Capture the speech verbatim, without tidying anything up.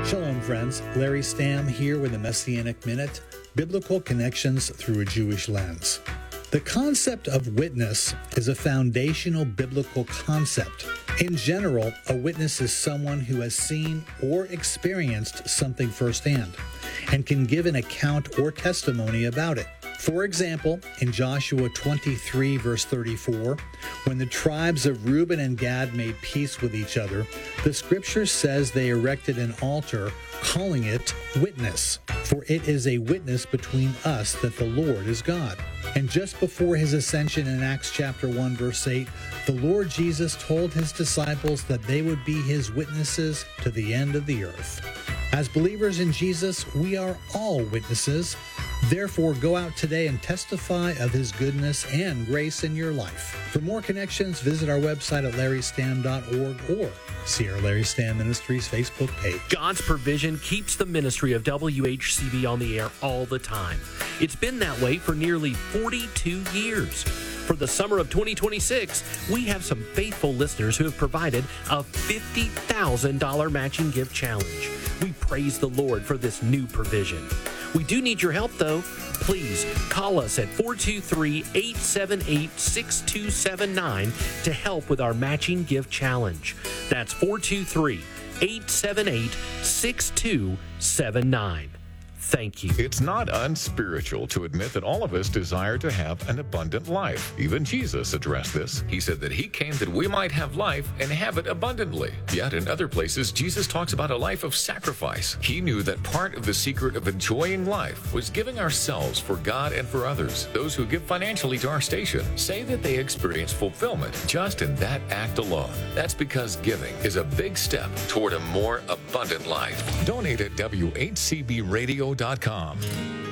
Shalom, friends. Larry Stamm here with the Messianic Minute, Biblical Connections Through a Jewish Lens. The concept of witness is a foundational biblical concept. In general, a witness is someone who has seen or experienced something firsthand and can give an account or testimony about it. For example, in Joshua twenty-three, verse thirty-four, when the tribes of Reuben and Gad made peace with each other, the scripture says they erected an altar, calling it witness. For it is a witness between us that the Lord is God. And just before his ascension in Acts chapter one, verse eight, the Lord Jesus told his disciples that they would be his witnesses to the end of the earth. As believers in Jesus, we are all witnesses. Therefore, go out today and testify of his goodness and grace in your life. For more connections, visit our website at larry stam dot org or see our Larry Stamm Ministries Facebook page. God's provision keeps the ministry of W H C B on the air all the time. It's been that way for nearly forty-two years. For the summer of twenty twenty-six, we have some faithful listeners who have provided a fifty thousand dollars matching gift challenge. We praise the Lord for this new provision. We do need your help, though. Please call us at four two three, eight seven eight, six two seven nine to help with our matching gift challenge. That's four two three, eight seven eight, six two seven nine. Thank you. It's not unspiritual to admit that all of us desire to have an abundant life. Even Jesus addressed this. He said that he came that we might have life and have it abundantly. Yet in other places, Jesus talks about a life of sacrifice. He knew that part of the secret of enjoying life was giving ourselves for God and for others. Those who give financially to our station say that they experience fulfillment just in that act alone. That's because giving is a big step toward a more abundant life. Donate at W H C B radio dot com.